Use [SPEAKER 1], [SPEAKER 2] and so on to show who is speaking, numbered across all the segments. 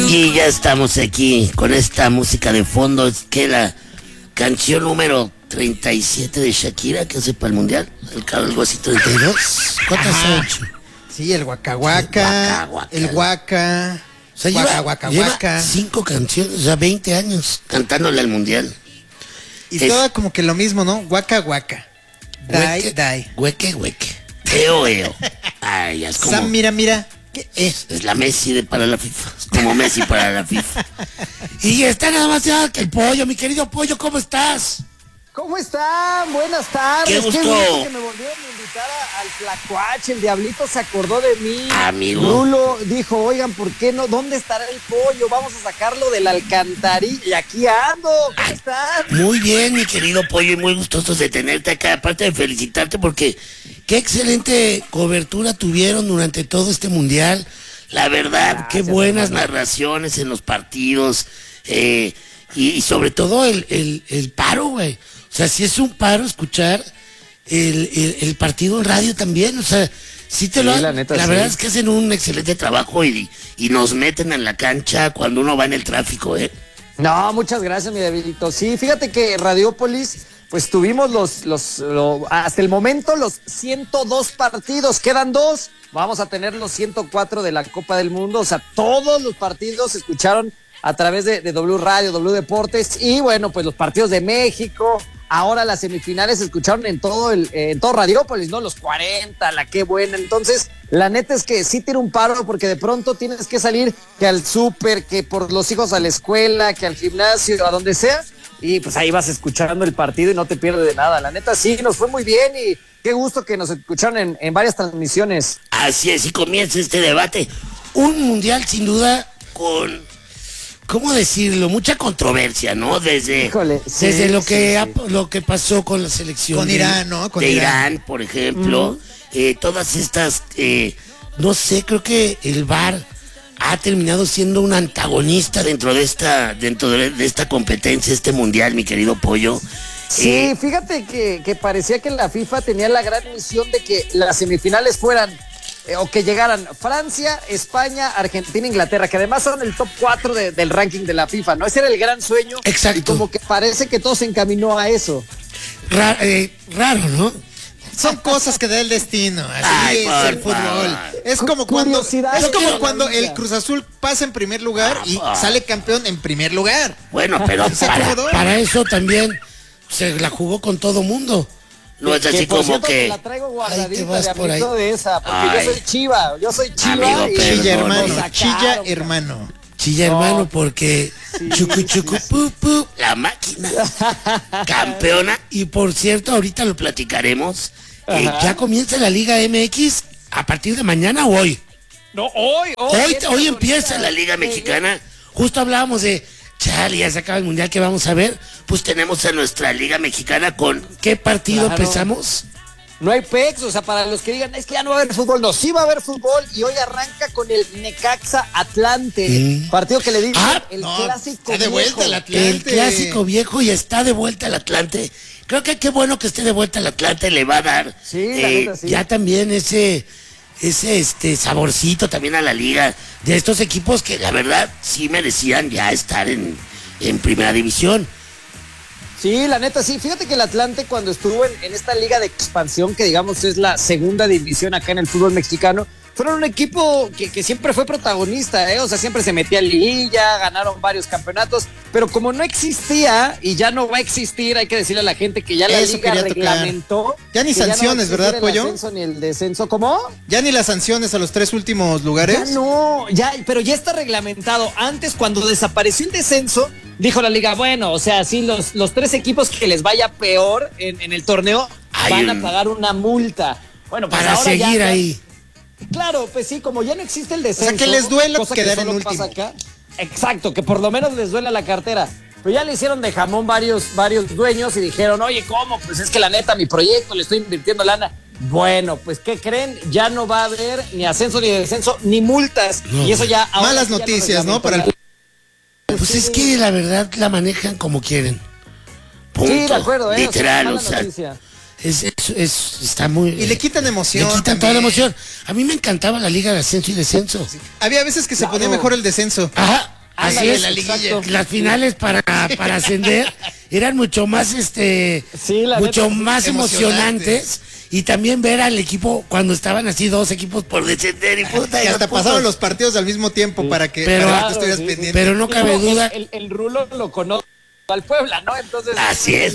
[SPEAKER 1] Y ya estamos aquí con esta música de fondo. Es que la canción número 37 de Shakira que hace para el mundial. Algo así, 32. ¿Cuántas ha hecho?
[SPEAKER 2] Sí, el Waka Waka, el Waka.
[SPEAKER 1] O sea, lleva 5 canciones, o sea, 20 años cantándole al mundial.
[SPEAKER 2] Y toda como que lo mismo, ¿no? Waka Waka. Dai, dai.
[SPEAKER 1] Hueque, hueque. Eo, eo. Ay, es como...
[SPEAKER 2] Sam, mira. ¿Qué es?
[SPEAKER 1] Es la Messi para la FIFA. Es como Messi para la FIFA. Y está nada más ya que el Pollo, mi querido Pollo, ¿cómo estás?
[SPEAKER 3] ¿Cómo están? Buenas tardes.
[SPEAKER 1] Qué gusto.
[SPEAKER 3] Que me volvieron a invitar al Tlacuache. El Diablito se acordó de mí.
[SPEAKER 1] Amigo.
[SPEAKER 3] Rulo dijo, oigan, ¿por qué no? ¿Dónde estará el Pollo? Vamos a sacarlo de la alcantarilla. Y aquí ando. ¿Cómo están?
[SPEAKER 1] Muy bien, mi querido Pollo, y muy gustosos de tenerte acá. Aparte de felicitarte porque qué excelente cobertura tuvieron durante todo este mundial. La verdad, gracias, qué buenas narraciones en los partidos. Y sobre todo el paro, güey. O sea, sí es un paro escuchar el partido en radio también. O sea, sí te lo... La verdad es que hacen un excelente trabajo y nos meten en la cancha cuando uno va en el tráfico, ¿eh?
[SPEAKER 3] No, muchas gracias, mi Diablito. Sí, fíjate que Radiópolis, pues tuvimos hasta el momento los 102 partidos. Quedan 2. Vamos a tener los 104 de la Copa del Mundo. O sea, todos los partidos se escucharon a través de W Radio, W Deportes, y bueno, pues los partidos de México, ahora las semifinales se escucharon en todo Radiópolis, ¿no? Los 40, la qué buena. Entonces, la neta es que sí tiene un paro, porque de pronto tienes que salir que al súper, que por los hijos a la escuela, que al gimnasio, a donde sea, y pues ahí vas escuchando el partido y no te pierdes de nada. La neta sí, nos fue muy bien y qué gusto que nos escucharon en varias transmisiones.
[SPEAKER 1] Así es, y comienza este debate. Un mundial sin duda con... ¿Cómo decirlo? Mucha controversia, ¿no? Desde lo que pasó con la selección
[SPEAKER 2] con Irán, ¿no?
[SPEAKER 1] Con Irán, por ejemplo. Todas estas, no sé, creo que el VAR ha terminado siendo un antagonista dentro de esta competencia, este mundial, mi querido Pollo.
[SPEAKER 3] Sí, fíjate que parecía que la FIFA tenía la gran misión de que las semifinales fueran o que llegaran Francia, España, Argentina, Inglaterra, que además son el top 4 del ranking de la FIFA, ¿no? Ese era el gran sueño.
[SPEAKER 1] Exacto.
[SPEAKER 3] Y como que parece que todo se encaminó a eso.
[SPEAKER 1] Raro, ¿no?
[SPEAKER 2] Son cosas que da el destino. Así es el fútbol. Es como cuando el Cruz Azul pasa en primer lugar y sale campeón en primer lugar.
[SPEAKER 1] Bueno, pero para eso también se la jugó con todo mundo. No es así como que...
[SPEAKER 3] La traigo guardadita de esa, porque yo soy Chiva.
[SPEAKER 1] Amigo,
[SPEAKER 2] Chilla hermano.
[SPEAKER 1] Chilla hermano, porque chucu pu, la máquina campeona. Y por cierto, ahorita lo platicaremos. Ya comienza la Liga MX a partir de mañana o hoy.
[SPEAKER 3] No, hoy
[SPEAKER 1] empieza la Liga Mexicana. Justo hablábamos de... Chale, ya se acaba el mundial, que vamos a ver. Pues tenemos a nuestra Liga Mexicana con ¿qué partido empezamos?
[SPEAKER 3] No hay PEX, o sea, para los que digan, es que ya no va a haber fútbol. No, sí va a haber fútbol y hoy arranca con el Necaxa Atlante. Partido que le digo, clásico
[SPEAKER 2] está de vuelta el Atlante.
[SPEAKER 1] El clásico viejo y está de vuelta el Atlante. Creo que qué bueno que esté de vuelta el Atlante, le va a dar ya también ese saborcito también a la liga de estos equipos que la verdad sí merecían ya estar en primera división.
[SPEAKER 3] Sí, la neta sí. Fíjate que el Atlante, cuando estuvo en esta liga de expansión, que digamos es la segunda división acá en el fútbol mexicano, fueron un equipo que siempre fue protagonista, o sea, siempre se metía en liguilla, ganaron varios campeonatos, pero como no existía y ya no va a existir, hay que decirle a la gente que ya la liga reglamentó.
[SPEAKER 2] Ya ni sanciones,
[SPEAKER 3] ya no
[SPEAKER 2] ¿verdad, Pollo?
[SPEAKER 3] El ascenso ni el descenso, ¿cómo?
[SPEAKER 2] Ya ni las sanciones a los 3 últimos lugares.
[SPEAKER 3] Ya no, pero ya está reglamentado. Antes, cuando desapareció el descenso, dijo la liga, bueno, o sea, sí, los 3 equipos que les vaya peor en el torneo van a pagar una multa. Bueno, pues
[SPEAKER 1] para
[SPEAKER 3] ahora
[SPEAKER 1] seguir ahí.
[SPEAKER 3] Claro, pues sí, como ya no existe el descenso.
[SPEAKER 2] O sea, que les duela quedar en último.
[SPEAKER 3] Acá. Exacto, que por lo menos les duela la cartera. Pero ya le hicieron de jamón varios dueños y dijeron, oye, ¿cómo? Pues es que la neta, mi proyecto, le estoy invirtiendo lana. Bueno, pues, ¿qué creen? Ya no va a haber ni ascenso, ni descenso, ni multas. No. Y eso ya...
[SPEAKER 2] Malas noticias, ¿no? Para el...
[SPEAKER 1] Pues es que la verdad la manejan como quieren. Punto.
[SPEAKER 3] Sí, de acuerdo,
[SPEAKER 1] literal, o sea... está muy...
[SPEAKER 2] Y le quitan emoción.
[SPEAKER 1] Le quitan toda la emoción. A mí me encantaba la liga de ascenso y descenso.
[SPEAKER 2] Sí. Había veces que se ponía mejor el descenso.
[SPEAKER 1] Ajá. Así es, las finales para ascender eran mucho más mucho más emocionantes. Y también ver al equipo cuando estaban así dos equipos por descender y puta.
[SPEAKER 2] Y hasta pasaban los partidos al mismo tiempo para que tú estuvieras pendiente.
[SPEAKER 1] Pero no cabe duda.
[SPEAKER 3] El Rulo lo conoce al Puebla, ¿no? Entonces.
[SPEAKER 1] Así es,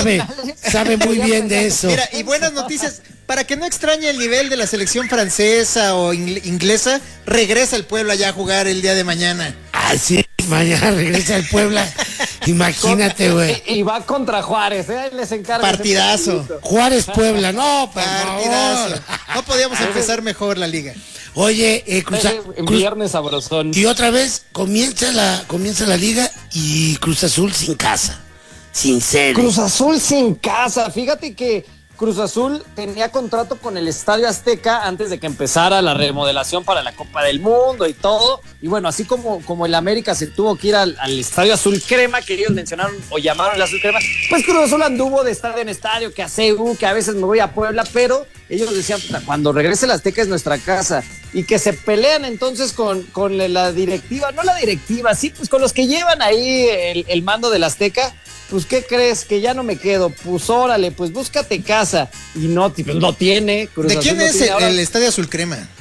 [SPEAKER 1] sabe muy bien de eso.
[SPEAKER 2] Mira, y buenas noticias, para que no extrañe el nivel de la selección francesa o inglesa, regresa el Puebla ya a jugar el día de mañana.
[SPEAKER 1] Así es, mañana regresa el Puebla. Imagínate, güey.
[SPEAKER 3] Y va contra Juárez, ¿eh? Les encargo.
[SPEAKER 2] Partidazo.
[SPEAKER 1] Juárez Puebla, no,
[SPEAKER 2] partidazo. No podíamos empezar mejor la liga.
[SPEAKER 1] Oye,
[SPEAKER 3] viernes sabrosón.
[SPEAKER 1] Y otra vez comienza la liga y Cruz Azul sin casa, sin sede.
[SPEAKER 3] Cruz Azul sin casa. Fíjate que Cruz Azul tenía contrato con el Estadio Azteca antes de que empezara la remodelación para la Copa del Mundo y todo. Y bueno, así como el América se tuvo que ir al Estadio Azul Crema, que ellos mencionaron o llamaron el Azul Crema, pues Cruz Azul anduvo de estadio en estadio, que a CU, que a veces me voy a Puebla, pero ellos decían, cuando regrese el Azteca es nuestra casa. Y que se pelean entonces con la directiva, no la directiva, sí, pues con los que llevan ahí el mando del Azteca. Pues, ¿qué crees? Que ya no me quedo. Pues, órale, pues búscate casa. Y no, pues, no tiene.
[SPEAKER 2] Cruz ¿De quién no es el Estadio Azul Crema?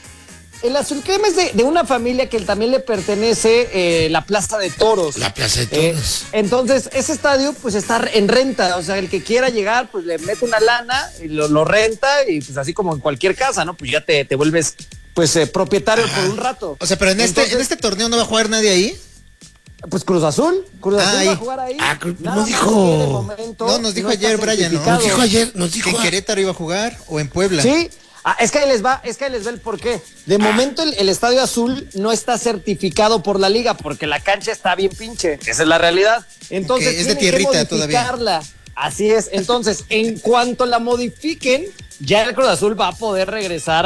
[SPEAKER 3] El Azul Crema es de una familia que también le pertenece la Plaza de Toros.
[SPEAKER 1] La Plaza de Toros.
[SPEAKER 3] Entonces, ese estadio, pues, está en renta. O sea, el que quiera llegar, pues, le mete una lana y lo renta. Y, pues, así como en cualquier casa, ¿no? Pues, ya te vuelves, pues, propietario por un rato.
[SPEAKER 2] O sea, pero en este torneo no va a jugar nadie ahí.
[SPEAKER 3] Pues Cruz Azul va a jugar ahí.
[SPEAKER 1] No dijo.
[SPEAKER 2] No, nos dijo ayer Brian, ¿no?
[SPEAKER 1] Nos dijo
[SPEAKER 2] que en Querétaro iba a jugar o en Puebla.
[SPEAKER 3] Sí. Es que ahí les va el porqué. De momento el Estadio Azul no está certificado por la liga porque la cancha está bien pinche. Esa es la realidad. Entonces
[SPEAKER 2] es de tierrita todavía.
[SPEAKER 3] Así es. Entonces, en cuanto la modifiquen, ya el Cruz Azul va a poder regresar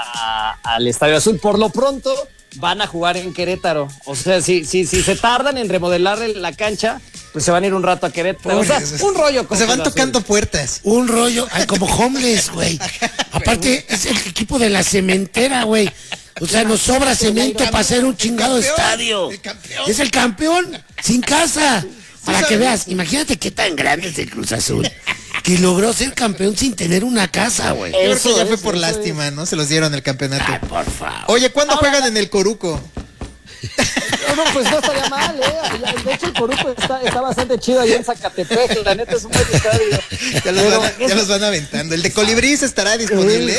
[SPEAKER 3] al Estadio Azul. Por lo pronto van a jugar en Querétaro. O sea, si se tardan en remodelar la cancha, pues se van a ir un rato a Querétaro. O sea, un rollo.
[SPEAKER 2] Se van tocando puertas.
[SPEAKER 1] Un rollo, como homeless, güey. Aparte, es el equipo de la cementera, güey. O sea, nos sobra cemento para hacer un chingado estadio. Es el campeón, sin casa. Para que veas, imagínate qué tan grande es el Cruz Azul, que logró ser campeón sin tener una casa, güey.
[SPEAKER 2] Eso ya fue por lástima, ¿no? Se los dieron el campeonato.
[SPEAKER 1] Ay, por favor.
[SPEAKER 2] Oye, ¿cuándo juegan en el Coruco?
[SPEAKER 3] No, pues no estaría mal, ¿eh? De hecho, el Coruco está bastante chido ahí en Zacatepec. La neta es un buen estadio.
[SPEAKER 2] Ya los van aventando. ¿El de Colibrís estará disponible?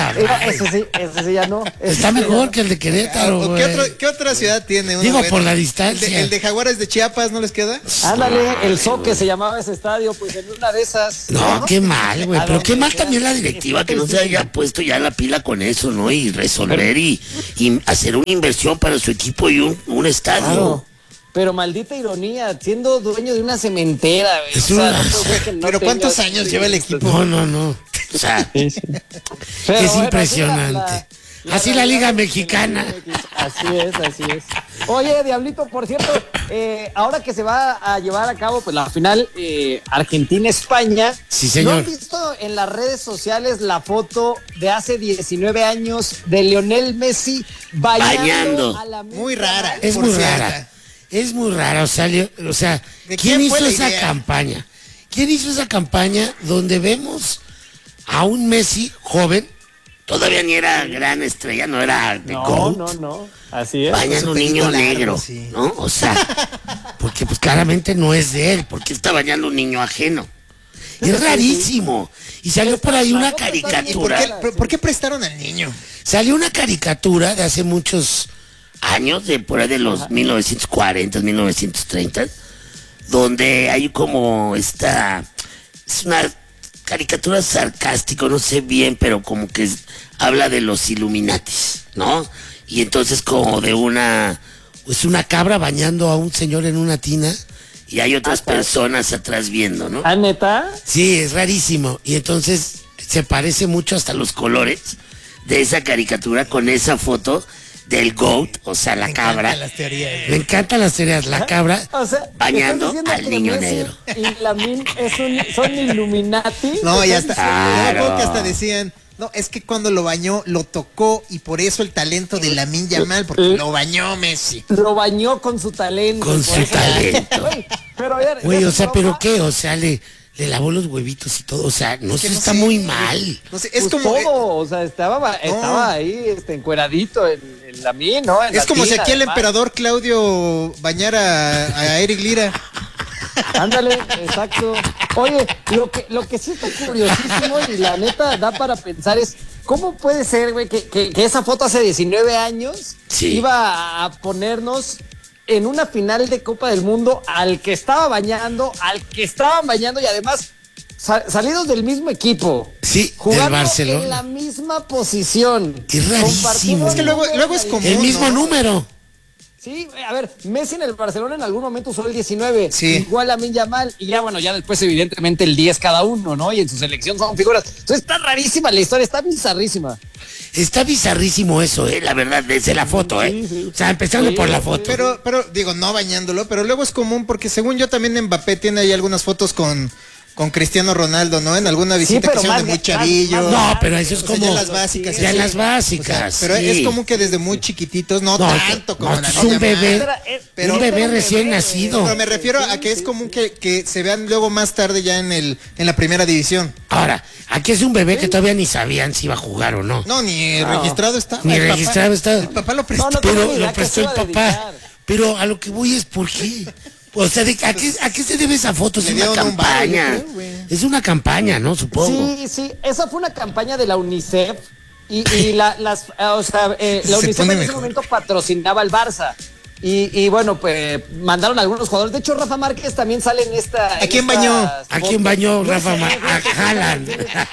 [SPEAKER 3] Ese sí ya no.
[SPEAKER 1] Está mejor que el de Querétaro, güey.
[SPEAKER 2] ¿Qué otra ciudad tiene?
[SPEAKER 1] Digo, por la distancia.
[SPEAKER 2] ¿El de Jaguares de Chiapas no les queda?
[SPEAKER 3] Ándale, el Zoque se llamaba ese estadio, pues en una de esas.
[SPEAKER 1] No, qué mal, güey. Pero qué mal también la directiva que no se haya puesto ya la pila con eso, ¿no? Y resolver y hacer una inversión para su equipo y un estadio. Claro.
[SPEAKER 3] Pero maldita ironía, siendo dueño de una cementera, güey.
[SPEAKER 2] Pero ¿cuántos años lleva el equipo?
[SPEAKER 1] No. O sea, es impresionante. Así la Liga Mexicana.
[SPEAKER 3] Así es. Oye, Diablito, por cierto, ahora que se va a llevar a cabo pues la final Argentina-España,
[SPEAKER 1] sí, señor.
[SPEAKER 3] ¿no han visto en las redes sociales la foto de hace 19 años de Lionel Messi bañando a la
[SPEAKER 2] muy rara.
[SPEAKER 1] Es muy rara. Es muy rara. O sea, ¿quién hizo esa campaña? ¿Quién hizo esa campaña donde vemos a un Messi joven? Todavía ni era gran estrella, no era de GOAT.
[SPEAKER 3] No, así es.
[SPEAKER 1] Bañando un niño negro, sí. ¿No? O sea, porque pues claramente no es de él, porque está bañando un niño ajeno. Es rarísimo. Y salió por ahí una caricatura.
[SPEAKER 2] ¿Por qué prestaron al niño?
[SPEAKER 1] Salió una caricatura de hace muchos años, de por ahí de los 1940, 1930, donde hay como es una caricatura sarcástico, no sé bien, pero como que habla de los Illuminatis, ¿no? Y entonces como de una cabra bañando a un señor en una tina y hay otras personas atrás viendo, ¿no?
[SPEAKER 3] ¿Ah, neta?
[SPEAKER 1] Sí, es rarísimo. Y entonces se parece mucho hasta los colores de esa caricatura con esa foto del GOAT, o sea, la cabra. Me encantan las teorías, la cabra bañando al niño negro.
[SPEAKER 3] Y Lamin son Illuminati.
[SPEAKER 2] No, ya está. Claro. Que hasta decían, No, es que cuando lo bañó, lo tocó y por eso el talento de Lamine Yamal, porque lo bañó Messi.
[SPEAKER 3] Lo bañó con su talento.
[SPEAKER 1] Con su talento.
[SPEAKER 3] Pero a ver,
[SPEAKER 1] güey, o sea, ¿pero qué? O sea, le lavó los huevitos y todo, o sea, no sé, está muy mal.
[SPEAKER 2] No sé, es
[SPEAKER 3] pues
[SPEAKER 2] como...
[SPEAKER 3] todo, o sea, estaba ahí encueradito en Lamine, ¿no?
[SPEAKER 2] Es como si aquí el emperador Claudio bañara a Eric Lira.
[SPEAKER 3] Ándale, exacto. Oye, lo que sí está curiosísimo y la neta da para pensar es, ¿cómo puede ser, güey, que esa foto hace 19 años iba a ponernos en una final de Copa del Mundo al que estaban bañando y además salidos del mismo equipo.
[SPEAKER 1] Sí,
[SPEAKER 3] jugando
[SPEAKER 1] del Barcelona.
[SPEAKER 3] en la misma posición.
[SPEAKER 1] Qué rarísimo.
[SPEAKER 2] Es que luego es común,
[SPEAKER 1] el mismo número.
[SPEAKER 3] Sí, a ver, Messi en el Barcelona en algún momento usó el 19,
[SPEAKER 2] sí.
[SPEAKER 3] igual Lamine Yamal, y ya bueno, ya después evidentemente el 10 cada uno, ¿no? Y en su selección son figuras. Entonces está rarísima la historia, está bizarrísima.
[SPEAKER 1] Está bizarrísimo eso, la verdad, desde la foto,
[SPEAKER 3] Sí.
[SPEAKER 1] O sea, empezando por la foto.
[SPEAKER 2] Pero digo, no bañándolo, pero luego es común porque según yo también Mbappé tiene ahí algunas fotos con Cristiano Ronaldo, ¿no? En alguna visita que hicieron de muy chavillo.
[SPEAKER 1] No, pero eso es como...
[SPEAKER 2] ya las básicas.
[SPEAKER 1] Ya las básicas.
[SPEAKER 2] O sea, pero es como que desde muy chiquititos, no tanto como la
[SPEAKER 1] es un bebé,
[SPEAKER 2] pero
[SPEAKER 1] un bebé recién nacido.
[SPEAKER 2] Pero me refiero a que es común que se vean luego más tarde ya en la primera división.
[SPEAKER 1] Ahora, aquí es un bebé que todavía ni sabían si iba a jugar o no.
[SPEAKER 2] No, ni registrado está.
[SPEAKER 1] Ni registrado está.
[SPEAKER 2] El papá lo prestó.
[SPEAKER 1] Pero lo prestó el papá. Pero a lo que voy es ¿por qué? O sea, ¿a qué se debe esa foto? Es una campaña. Es una campaña, ¿no? Supongo.
[SPEAKER 3] Sí, esa fue una campaña de la UNICEF y la UNICEF en ese momento patrocinaba al Barça. Y bueno, pues mandaron a algunos jugadores. De hecho, Rafa Márquez también sale en esta.
[SPEAKER 2] ¿A quién bañó?
[SPEAKER 1] ¿A quién bañó Rafa Márquez? A Haaland.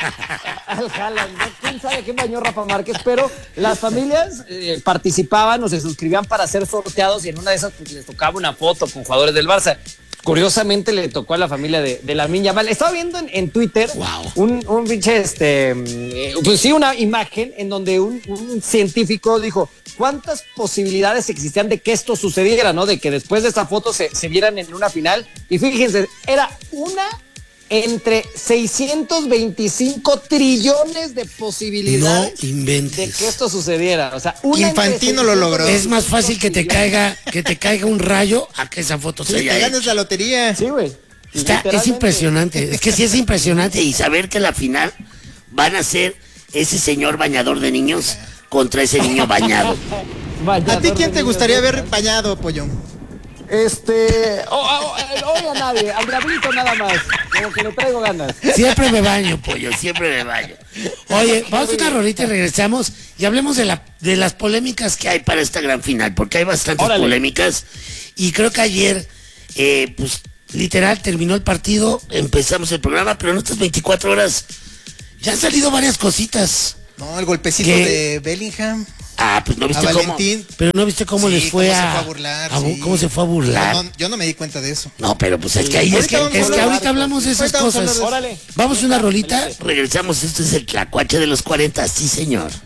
[SPEAKER 3] Al Haaland. ¿Quién sabe a quién bañó Rafa Márquez? Pero las familias participaban o se suscribían para ser sorteados y en una de esas pues, les tocaba una foto con jugadores del Barça. Curiosamente le tocó a la familia de Lamine Yamal. Estaba viendo en Twitter un pinche, pues sí, una imagen en donde un científico dijo cuántas posibilidades existían de que esto sucediera, ¿no? De que después de esa foto se vieran en una final. Y fíjense, era una entre 625 trillones de posibilidades
[SPEAKER 1] no inventes.
[SPEAKER 3] de que esto sucediera. O sea,
[SPEAKER 2] Infantino lo logró.
[SPEAKER 1] Es más fácil que te caiga un rayo a que esa foto se haya
[SPEAKER 2] te ganes la lotería.
[SPEAKER 3] Sí, güey.
[SPEAKER 1] Es impresionante. Es que sí es impresionante. Y saber que la final van a ser ese señor bañador de niños contra ese niño bañado.
[SPEAKER 2] ¿A ti quién te gustaría ver bañado, Pollón?
[SPEAKER 3] Hoy a nadie, al Diablito nada más, como que le traigo ganas.
[SPEAKER 1] Siempre me baño, Pollo, siempre me baño. Oye, vamos a una rolita y regresamos y hablemos de las polémicas que hay para esta gran final, porque hay bastantes polémicas y creo que ayer, pues literal terminó el partido, empezamos el programa, pero en estas 24 horas ya han salido varias cositas.
[SPEAKER 2] No, el golpecito de Bellingham.
[SPEAKER 1] Pues no viste cómo. Pero no viste cómo les fue a burlar. ¿Cómo se fue a burlar?
[SPEAKER 2] No, yo no me di cuenta de eso.
[SPEAKER 1] No, pero pues es que ahí es que ahorita hablamos de esas cosas. Vamos a una rolita, regresamos. Esto es el Tlacuache de los 40, sí señor.